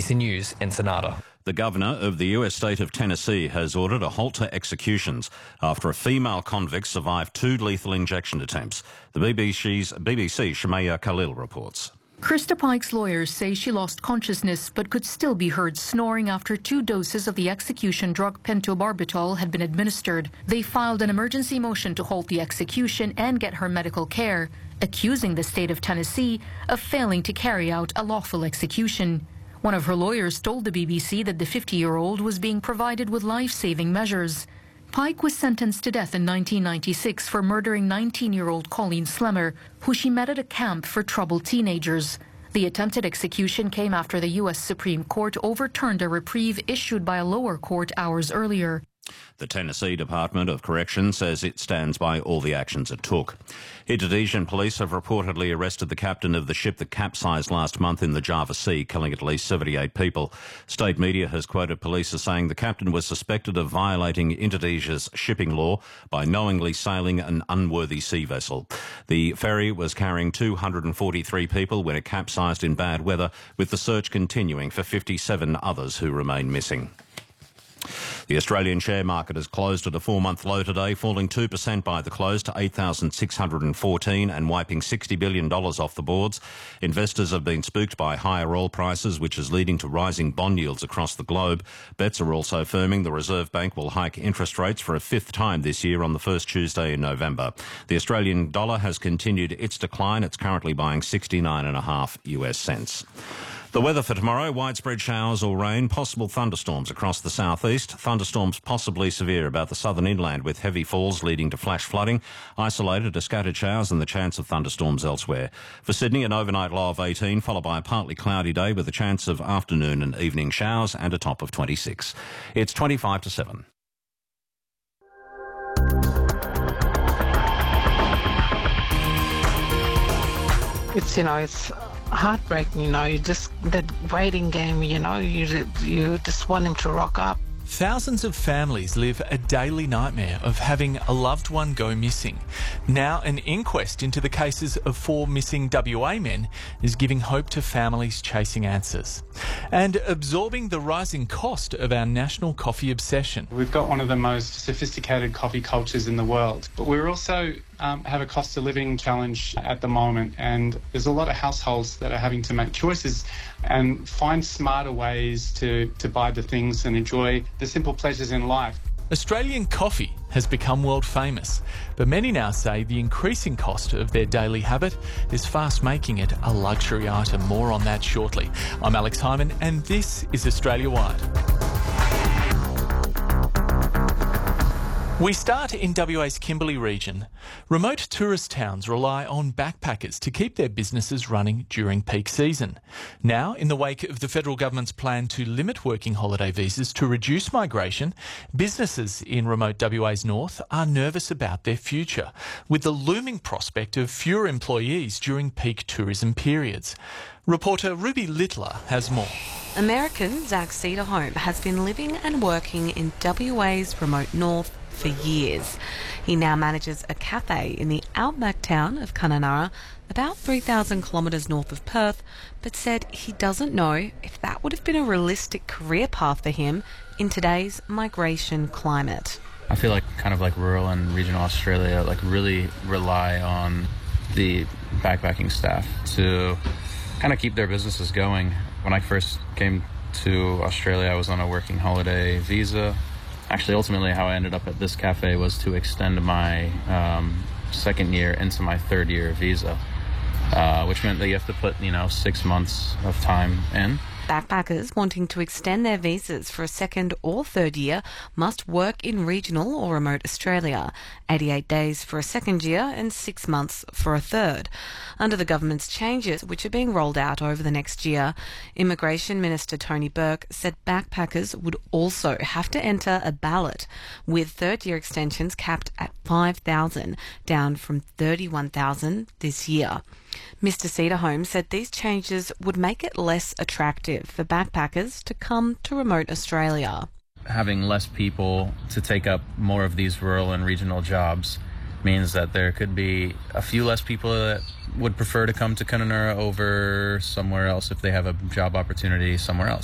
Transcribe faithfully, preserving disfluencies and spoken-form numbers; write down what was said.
C News, Ensenada. The governor of the U S state of Tennessee has ordered a halt to executions after a female convict survived two lethal injection attempts. The B B C's B B C Shemaya Khalil reports. Krista Pike's lawyers say she lost consciousness but could still be heard snoring after two doses of the execution drug pentobarbital had been administered. They filed an emergency motion to halt the execution and get her medical care, accusing the state of Tennessee of failing to carry out a lawful execution. One of her lawyers told the B B C that the fifty-year-old was being provided with life-saving measures. Pike was sentenced to death in nineteen ninety-six for murdering nineteen-year-old Colleen Slemmer, who she met at a camp for troubled teenagers. The attempted execution came after the U S Supreme Court overturned a reprieve issued by a lower court hours earlier. The Tennessee Department of Corrections says it stands by all the actions it took. Indonesian police have reportedly arrested the captain of the ship that capsized last month in the Java Sea, killing at least seventy-eight people. State media has quoted police as saying the captain was suspected of violating Indonesia's shipping law by knowingly sailing an unworthy sea vessel. The ferry was carrying two hundred forty-three people when it capsized in bad weather, with the search continuing for fifty-seven others who remain missing. The Australian share market has closed at a four-month low today, falling two percent by the close to eight thousand six hundred fourteen and wiping sixty billion dollars off the boards. Investors have been spooked by higher oil prices, which is leading to rising bond yields across the globe. Bets are also firming the Reserve Bank will hike interest rates for a fifth time this year on the first Tuesday in November. The Australian dollar has continued its decline. It's currently buying sixty-nine and a half U S cents. The weather for tomorrow, widespread showers or rain, possible thunderstorms across the southeast. Thunderstorms possibly severe about the southern inland with heavy falls leading to flash flooding. Isolated to scattered showers and the chance of thunderstorms elsewhere. For Sydney, an overnight low of eighteen, followed by a partly cloudy day with a chance of afternoon and evening showers and a top of twenty-six. It's twenty-five to seven. It's, you know, it's heartbreaking, you know, you just, that waiting game, you know, you, you just want him to rock up. Thousands of families live a daily nightmare of having a loved one go missing. Now, an inquest into the cases of four missing W A men is giving hope to families chasing answers. And absorbing the rising cost of our national coffee obsession. We've got one of the most sophisticated coffee cultures in the world, but we're also um, have a cost of living challenge at the moment, and there's a lot of households that are having to make choices and find smarter ways to, to buy the things and enjoy the simple pleasures in life. Australian coffee has become world famous, but many now say the increasing cost of their daily habit is fast making it a luxury item. More on that shortly. I'm Alex Hyman, and this is Australia Wide. We start in W A's Kimberley region. Remote tourist towns rely on backpackers to keep their businesses running during peak season. Now, in the wake of the federal government's plan to limit working holiday visas to reduce migration, businesses in remote W A's north are nervous about their future, with the looming prospect of fewer employees during peak tourism periods. Reporter Ruby Littler has more. American Zach Cederholm has been living and working in W A's remote north for years. He now manages a cafe in the outback town of Kununurra, about three thousand kilometres north of Perth, but said he doesn't know if that would have been a realistic career path for him in today's migration climate. I feel like kind of like rural and regional Australia like really rely on the backpacking staff to kind of keep their businesses going. When I first came to Australia, I was on a working holiday visa. Actually, ultimately, how I ended up at this cafe was to extend my um, second year into my third year visa, uh, which meant that you have to put, you know, six months of time in. Backpackers wanting to extend their visas for a second or third year must work in regional or remote Australia, eighty-eight days for a second year and six months for a third. Under the government's changes, which are being rolled out over the next year, Immigration Minister Tony Burke said backpackers would also have to enter a ballot, with third-year extensions capped at five thousand, down from thirty-one thousand this year. Mister Cederholm said these changes would make it less attractive for backpackers to come to remote Australia. Having less people to take up more of these rural and regional jobs means that there could be a few less people that would prefer to come to Kununurra over somewhere else if they have a job opportunity somewhere else.